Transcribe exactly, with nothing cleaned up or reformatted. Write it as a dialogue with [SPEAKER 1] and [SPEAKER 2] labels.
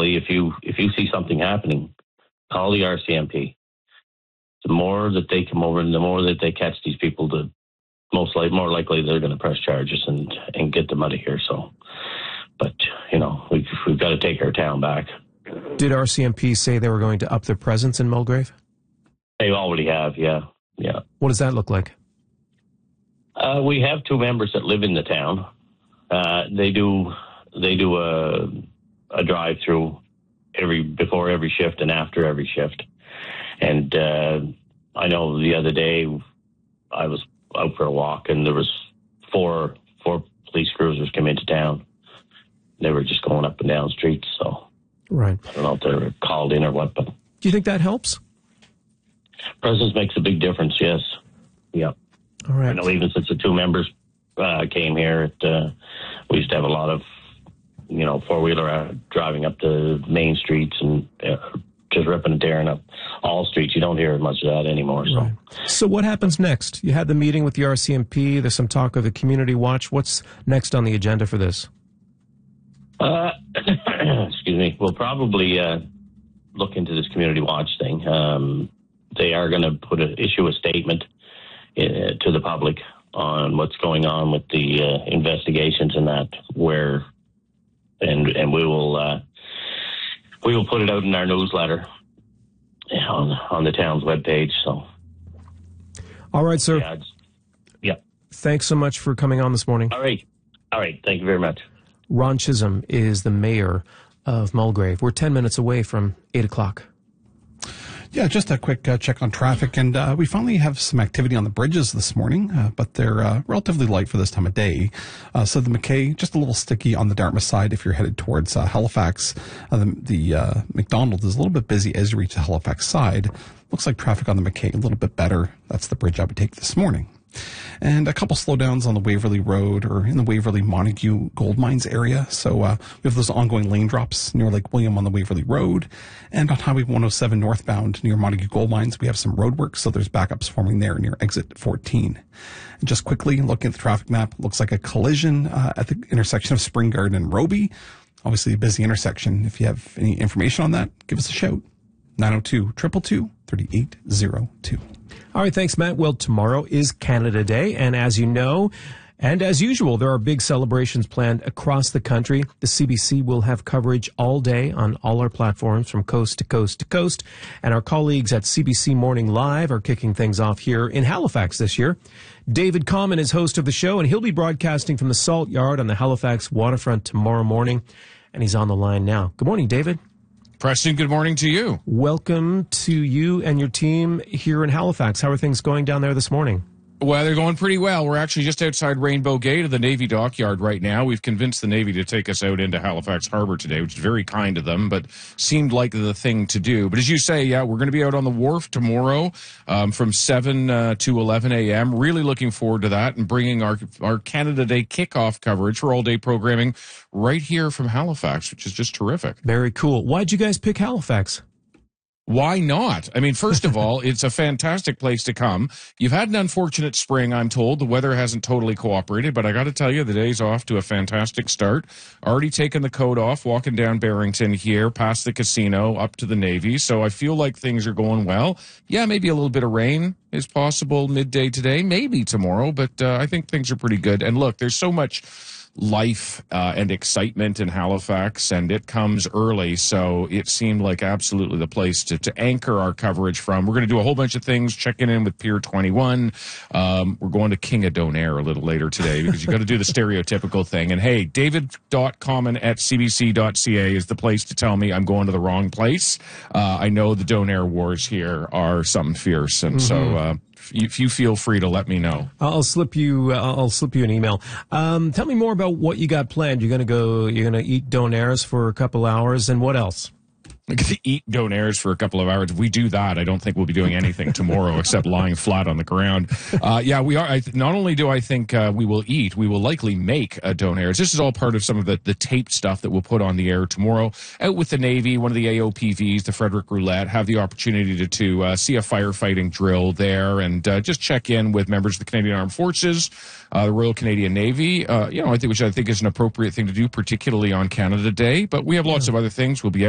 [SPEAKER 1] basically, if you if you see something happening, call the R C M P. The more that they come over and the more that they catch these people, the most like more likely they're going to press charges and, and get them out of here. So, but you know, we've we've got to take our town back.
[SPEAKER 2] Did R C M P say they were going to up their presence in Mulgrave?
[SPEAKER 1] They already have, yeah, yeah.
[SPEAKER 2] What does that look like?
[SPEAKER 1] Uh, we have two members that live in the town. Uh, they do they do a a drive through every before every shift and after every shift. And uh, I know the other day I was out for a walk and there was four four police cruisers come into town. They were just going up and down streets. So
[SPEAKER 2] right.
[SPEAKER 1] I don't know if they were called in or what. But
[SPEAKER 2] do you think that helps?
[SPEAKER 1] Presence makes a big difference. Yes. Yeah.
[SPEAKER 2] All right.
[SPEAKER 1] I know even since the two members uh, came here, it, uh, we used to have a lot of you know four wheeler uh, driving up the main streets and. Uh, just ripping and tearing up all streets. You don't hear much of that anymore. So,
[SPEAKER 2] right. So what happens next? You had the meeting with the R C M P. There's some talk of a community watch. What's next on the agenda for this?
[SPEAKER 1] Uh, excuse me. We'll probably uh, look into this community watch thing. Um, they are going to put a, issue a statement uh, to the public on what's going on with the uh, investigations and that, where, and and we will. Uh, We will put it out in our newsletter on, on the town's webpage. So,
[SPEAKER 2] all right, sir.
[SPEAKER 1] Yeah, yeah.
[SPEAKER 2] Thanks so much for coming on this morning.
[SPEAKER 1] All right. All right. Thank you very much.
[SPEAKER 2] Ron Chisholm is the mayor of Mulgrave. We're ten minutes away from eight o'clock.
[SPEAKER 3] Yeah, just a quick uh, check on traffic, and uh, we finally have some activity on the bridges this morning, uh, but they're uh, relatively light for this time of day. Uh, so the McKay, just a little sticky on the Dartmouth side if you're headed towards uh, Halifax. Uh, the the uh, McDonald is a little bit busy as you reach the Halifax side. Looks like traffic on the McKay a little bit better. That's the bridge I would take this morning. And a couple slowdowns on the Waverley Road or in the Waverley Montague Gold Mines area. So uh, we have those ongoing lane drops near Lake William on the Waverley Road. And on Highway one oh seven northbound near Montague Gold Mines, we have some road work. So there's backups forming there near exit fourteen. And just quickly looking at the traffic map, looks like a collision uh, at the intersection of Spring Garden and Roby. Obviously a busy intersection. If you have any information on that, give us a shout. nine oh two, two two two, three eight oh two.
[SPEAKER 2] All right, thanks, Matt. Well, tomorrow is Canada Day, and as you know, and as usual, there are big celebrations planned across the country. The C B C will have coverage all day on all our platforms from coast to coast to coast, and our colleagues at C B C Morning Live are kicking things off here in Halifax this year. David Common is host of the show, and he'll be broadcasting from the Salt Yard on the Halifax waterfront tomorrow morning, and he's on the line now. Good morning, David.
[SPEAKER 4] Preston, good morning to you.
[SPEAKER 2] Welcome to you and your team here in Halifax. How are things going down there this morning?
[SPEAKER 4] Well, they're going pretty well. We're actually just outside Rainbow Gate of the Navy Dockyard right now. We've convinced the Navy to take us out into Halifax Harbor today, which is very kind of them, but seemed like the thing to do. But as you say, yeah, we're going to be out on the wharf tomorrow um, from seven uh, to eleven a.m. Really looking forward to that and bringing our, our Canada Day kickoff coverage for all-day programming right here from Halifax, which is just terrific.
[SPEAKER 2] Very cool. Why'd you guys pick Halifax?
[SPEAKER 4] Why not? I mean, first of all, it's a fantastic place to come. You've had an unfortunate spring, I'm told. The weather hasn't totally cooperated, but I got to tell you, the day's off to a fantastic start. Already taken the coat off, walking down Barrington here, past the casino, up to the Navy. So I feel like things are going well. Yeah, maybe a little bit of rain is possible midday today, maybe tomorrow, but uh, I think things are pretty good. And look, there's so much life uh, and excitement in Halifax, and it comes early, so it seemed like absolutely the place to, to anchor our coverage from. We're going to do a whole bunch of things, checking in with Pier twenty-one. Um, we're going to King of Donair a little later today because you got to do the stereotypical thing. And hey, david dot common at c b c dot c a is the place to tell me I'm going to the wrong place. Uh, I know the Donair wars here are something fierce, and mm-hmm. so uh, if you feel free to let me know.
[SPEAKER 2] I'll slip you. Uh, I'll slip you an email. Um, tell me more about what you got planned. You're gonna go. You're gonna eat Donairs for a couple hours, and what else?
[SPEAKER 4] I get to eat Donairs for a couple of hours. If we do that, I don't think we'll be doing anything tomorrow except lying flat on the ground. Uh, yeah, we are. I th- not only do I think uh, we will eat, we will likely make a Donairs. This is all part of some of the, the taped stuff that we'll put on the air tomorrow. Out with the Navy, one of the A O P Vs, the Frederick Roulette, have the opportunity to, to uh, see a firefighting drill there and uh, just check in with members of the Canadian Armed Forces, uh, the Royal Canadian Navy. Uh, you know, I think which I think is an appropriate thing to do, particularly on Canada Day. But we have lots of other things. We'll be out